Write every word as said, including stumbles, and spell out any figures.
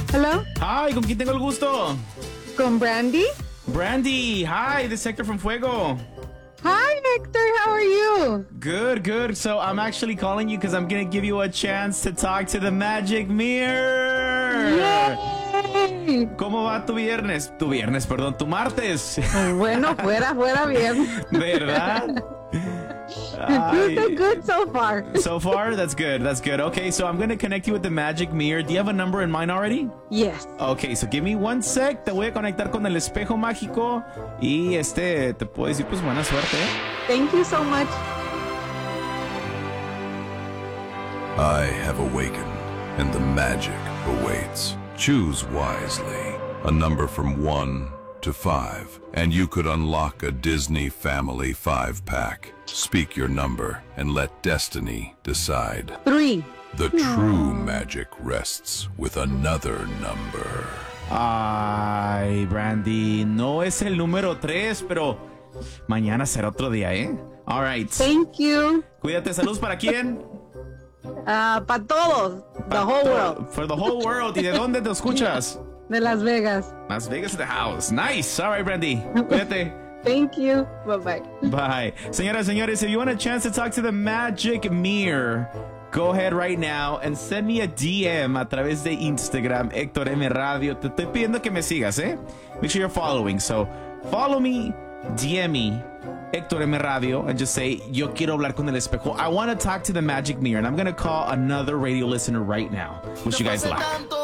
Hello? Hi, ¿con quién tengo el gusto? Con Brandy? Brandy, hi, this is Hector from Fuego. Hi, Hector. How are you? Good, good. So I'm actually calling you because I'm going to give you a chance to talk to the Magic Mirror. Yay! ¿Cómo va tu viernes? Tu viernes, perdón, tu martes. Bueno, fuera, fuera bien. ¿Verdad? Good, so good so far. So far, that's good. That's good. Okay, so I'm going to connect you with the Magic Mirror. Do you have a number in mind already? Yes. Okay, so give me one sec. Te voy a conectar con el espejo mágico. Y este, te puedo decir, pues buena suerte. Thank you so much. I have awakened, and the magic awaits. Choose wisely. A number from one to five, and you could unlock a Disney Family five-pack. Speak your number and let destiny decide. Three. The true magic rests with another number. Ay, Brandy, no es el número tres, pero mañana será otro día, ¿eh? All right. Thank you. Cuídate, saludos para quién? Uh, para todos. The Pa whole to- world. For the whole world. ¿Y de dónde te escuchas? De Las Vegas. Las Vegas in the house. Nice. All right, Brandy. Cuídate. Thank you. Bye-bye. Bye. Señoras, señores, if you want a chance to talk to the Magic Mirror, go ahead right now and send me a D M a través de Instagram, Héctor M Radio. Te estoy pidiendo que me sigas, ¿eh? Make sure you're following. So, follow me, D M me, Héctor M Radio, and just say, yo quiero hablar con el espejo. I want to talk to the Magic Mirror, and I'm going to call another radio listener right now. Wish you guys luck.